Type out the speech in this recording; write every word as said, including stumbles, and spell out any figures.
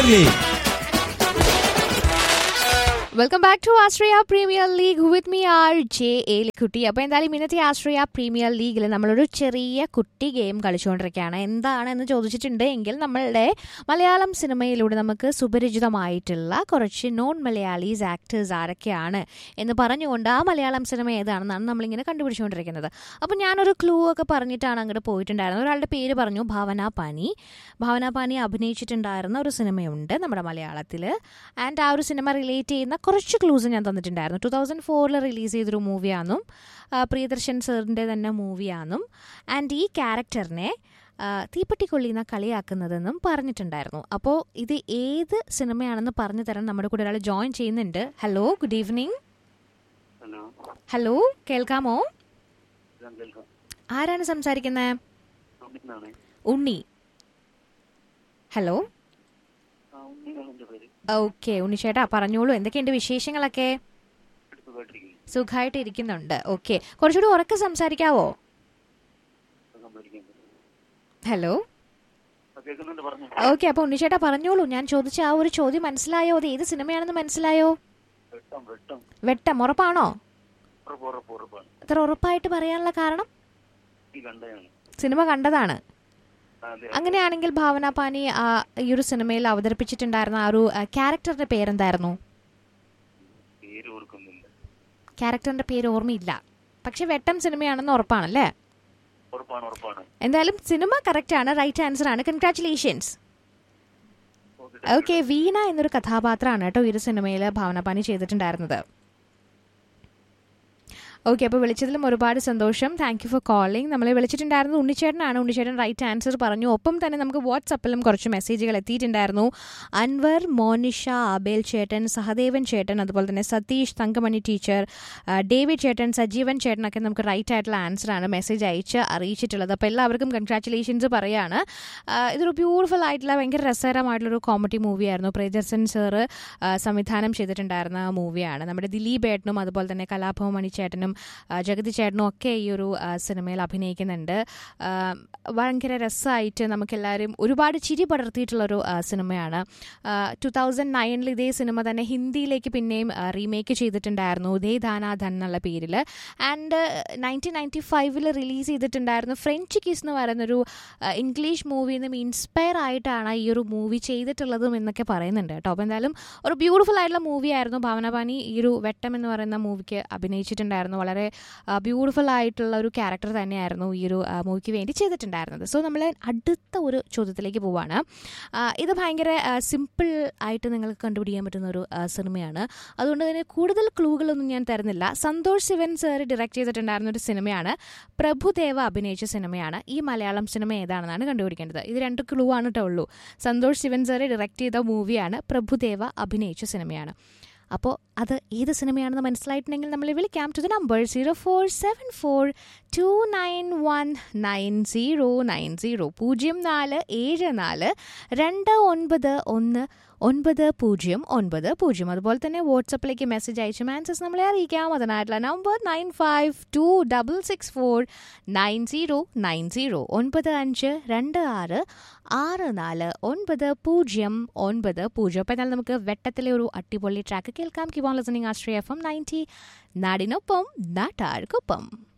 Welcome back to Ashraya premier league with me R J A കുട്ടി. അപ്പോൾ എന്തായാലും ഇന്നത്തെ ആശ്രയ പ്രീമിയർ ലീഗിൽ നമ്മളൊരു ചെറിയ കുട്ടി ഗെയിം കളിച്ചുകൊണ്ടിരിക്കുകയാണ്. എന്താണെന്ന് ചോദിച്ചിട്ടുണ്ട് എങ്കിൽ നമ്മളുടെ മലയാളം സിനിമയിലൂടെ നമുക്ക് സുപരിചിതമായിട്ടുള്ള കുറച്ച് നോൺ മലയാളീസ് ആക്ടേഴ്സ് ആരൊക്കെയാണ് എന്ന് പറഞ്ഞുകൊണ്ട് ആ മലയാളം സിനിമ ഏതാണെന്നാണ് നമ്മളിങ്ങനെ കണ്ടുപിടിച്ചുകൊണ്ടിരിക്കുന്നത്. അപ്പോൾ ഞാനൊരു ക്ലൂ ഒക്കെ പറഞ്ഞിട്ടാണ് അങ്ങോട്ട് പോയിട്ടുണ്ടായിരുന്നത്. ഒരാളുടെ പേര് പറഞ്ഞു, ഭാവന പാനി. ഭാവന പാനി അഭിനയിച്ചിട്ടുണ്ടായിരുന്ന ഒരു സിനിമയുണ്ട് നമ്മുടെ മലയാളത്തിൽ. ആൻഡ് ആ ഒരു സിനിമ റിലേറ്റ് ചെയ്യുന്ന കുറച്ച് ക്ലൂസ് ഞാൻ തന്നിട്ടുണ്ടായിരുന്നു. ടു തൗസൻഡ് ഫോറിൽ റിലീസ് ചെയ്തൊരു മൂവിയാണെന്നും പ്രിയദർശൻ സാറിൻ്റെ തന്നെ മൂവിയാണെന്നും ആൻഡ് ഈ ക്യാരക്ടറിനെ തീപ്പെട്ടിക്കൊള്ളിന്ന് കളിയാക്കുന്നതെന്നും പറഞ്ഞിട്ടുണ്ടായിരുന്നു. അപ്പോൾ ഇത് ഏത് സിനിമയാണെന്ന് പറഞ്ഞു തരാൻ നമ്മുടെ കൂടെ ഒരാൾ ജോയിൻ ചെയ്യുന്നുണ്ട്. Hello, good evening. ഹലോ, കേൾക്കാമോ? ആരാണ് സംസാരിക്കുന്നത്? ഉണ്ണി. ഹലോ, ഓക്കെ ഉണ്ണിച്ചേട്ടാ പറഞ്ഞോളൂ, എന്തൊക്കെയുണ്ട് വിശേഷങ്ങളൊക്കെ? സുഖമായിട്ട് ഇരിക്കുന്നുണ്ട്. ഓക്കെ, കുറച്ചുകൂടി ഉറക്കെ സംസാരിക്കാവോ? Hello, okay. അപ്പൊ ഉണ്ണിച്ചേട്ടാ പറഞ്ഞോളൂ, ഞാൻ ചോദിച്ച ആ ഒരു ചോദ്യം മനസ്സിലായോ? അത് ഏത് സിനിമയാണെന്ന് മനസ്സിലായോ? വെട്ടം. ഉറപ്പാണോ? അത്ര ഉറപ്പായിട്ട് പറയാനുള്ള കാരണം? സിനിമ കണ്ടതാണ്. അങ്ങനെയാണെങ്കിൽ ഭാവന പാനി ഈ ഒരു സിനിമയിൽ അവതരിപ്പിച്ചിട്ടുണ്ടായിരുന്ന ആ ഒരു ക്യാരക്ടറിന്റെ പേരെന്തായിരുന്നു? ക്യാരക്ടറിന്റെ പേര് ഓർമ്മയില്ല, പക്ഷെ വെട്ടം സിനിമയാണെന്ന് ഉറപ്പാണല്ലേ? എന്തായാലും സിനിമ കറക്റ്റ് ആണ്, റൈറ്റ് ആൻസർ ആണ്. കൺഗ്രാറ്റുലേഷൻസ്. ഓക്കെ, വീണ എന്നൊരു കഥാപാത്രമാണ് കേട്ടോ ഈ ഒരു സിനിമയിൽ ഭാവന പാനി ചെയ്തിട്ടുണ്ടായിരുന്നത്. ഓക്കെ, അപ്പോൾ വിളിച്ചതിലും ഒരുപാട് സന്തോഷം. Thank you for calling. നമ്മളെ വിളിച്ചിട്ടുണ്ടായിരുന്നു ഉണ്ണിച്ചേട്ടനാണ്. ഉണ്ണിച്ചേട്ടൻ റൈറ്റ് ആൻസർ പറഞ്ഞു. ഒപ്പം തന്നെ നമുക്ക് വാട്സപ്പിലും കുറച്ച് മെസ്സേജുകൾ എത്തിയിട്ടുണ്ടായിരുന്നു. അൻവർ, മോനിഷ, അബേൽ ചേട്ടൻ, സഹദേവൻ ചേട്ടൻ, അതുപോലെ തന്നെ സതീഷ്, തങ്കമണി ടീച്ചർ, ഡേവിഡ് ചേട്ടൻ, സജീവൻ ചേട്ടനൊക്കെ നമുക്ക് റൈറ്റ് ആയിട്ടുള്ള ആൻസറാണ് മെസ്സേജ് അയച്ച് അറിയിച്ചിട്ടുള്ളത്. അപ്പോൾ എല്ലാവർക്കും കൺഗ്രാറ്റുലേഷൻസ് പറയുകയാണ്. ഇതൊരു ബ്യൂട്ടിഫുൾ ആയിട്ടുള്ള ഭയങ്കര രസകരമായിട്ടുള്ളൊരു കോമഡി മൂവിയായിരുന്നു. പ്രിയദർശൻ സാറ് സംവിധാനം ചെയ്തിട്ടുണ്ടായിരുന്ന മൂവിയാണ്. നമ്മുടെ ദിലീപ് ഏട്ടനും അതുപോലെ തന്നെ കലാഭവൻ മണി ചേട്ടനും ജഗതി ചേട്ടനും ഒക്കെ ഈ ഒരു സിനിമയിൽ അഭിനയിക്കുന്നുണ്ട്. ഭയങ്കര രസമായിട്ട് നമുക്കെല്ലാവരും ഒരുപാട് ചിരി പടർത്തിയിട്ടുള്ളൊരു സിനിമയാണ്. ടു തൗസൻഡ് നയനിൽ ഇതേ സിനിമ തന്നെ ഹിന്ദിയിലേക്ക് പിന്നെയും റീമേക്ക് ചെയ്തിട്ടുണ്ടായിരുന്നു, ദേ ദാനാ ധൻ എന്നുള്ള പേരിൽ. ആൻഡ് നയൻറ്റീൻ നയൻറ്റി ഫൈവിൽ റിലീസ് ചെയ്തിട്ടുണ്ടായിരുന്നു ഫ്രഞ്ച് കിസ് എന്ന് പറയുന്നൊരു ഇംഗ്ലീഷ് മൂവിയിൽ നിന്നും ഇൻസ്പയർ ആയിട്ടാണ് ഈ ഒരു മൂവി ചെയ്തിട്ടുള്ളതും എന്നൊക്കെ പറയുന്നുണ്ട് കേട്ടോ. അപ്പോൾ എന്തായാലും ഒരു ബ്യൂട്ടിഫുൾ ആയിട്ടുള്ള മൂവിയായിരുന്നു. ഭാവന പാനി ഈ ഒരു വെട്ടം എന്ന് പറയുന്ന മൂവിക്ക് അഭിനയിച്ചിട്ടുണ്ടായിരുന്നു. വളരെ ബ്യൂട്ടിഫുൾ ആയിട്ടുള്ള ഒരു ക്യാരക്ടർ തന്നെയായിരുന്നു ഈ ഒരു മൂവിക്ക് വേണ്ടി ചെയ്തിട്ടുണ്ടായിരുന്നത്. സോ നമ്മൾ അടുത്ത ഒരു ചോദ്യത്തിലേക്ക് പോവാണ്. ഇത് ഭയങ്കര സിമ്പിൾ ആയിട്ട് നിങ്ങൾക്ക് കണ്ടുപിടിക്കാൻ പറ്റുന്ന ഒരു സിനിമയാണ്. അതുകൊണ്ട് തന്നെ കൂടുതൽ ക്ലൂകളൊന്നും ഞാൻ തരുന്നില്ല. സന്തോഷ് ശിവൻ സാർ ഡയറക്റ്റ് ചെയ്തിട്ടുണ്ടായിരുന്ന ഒരു സിനിമയാണ്. പ്രഭുദേവ അഭിനയിച്ച സിനിമയാണ്. ഈ മലയാളം സിനിമ ഏതാണെന്നാണ് കണ്ടുപിടിക്കേണ്ടത്. ഇത് രണ്ട് ക്ലൂ ആണ് കേട്ടോ ഉള്ളൂ. സന്തോഷ് ശിവൻ സാർ ഡയറക്റ്റ് ചെയ്ത മൂവിയാണ്, പ്രഭുദേവ അഭിനയിച്ച സിനിമയാണ്. അപ്പോൾ അത് ഏത് സിനിമയാണെന്ന് മനസ്സിലായിട്ടുണ്ടെങ്കിൽ നമ്മൾ വിളിക്കാം to the number zero four seven four to nine one nine zero nine zero പൂജ്യം നാല് ഏഴ് നാല് രണ്ട് ഒൻപത് ഒന്ന് ഒൻപത് പൂജ്യം ഒൻപത് പൂജ്യം. അതുപോലെ തന്നെ വാട്സപ്പിലേക്ക് മെസ്സേജ് അയച്ചും ആൻസേഴ്സ് നമ്മളെ അറിയിക്കാം. അതിനായിട്ടുള്ള number nine five to double six four nine zero nine zero ഒൻപത് അഞ്ച് രണ്ട് ആറ് ആറ് നാല് ഒൻപത് പൂജ്യം ഒൻപത് പൂജ്യം. അപ്പോൾ എന്നാൽ നമുക്ക് വെട്ടത്തിലെ ഒരു അടിപൊളി ട്രാക്ക് കേൾക്കാം. Keep on listening Ashraya F M ninety, നാടിനൊപ്പം നാട്ടാർക്കൊപ്പം.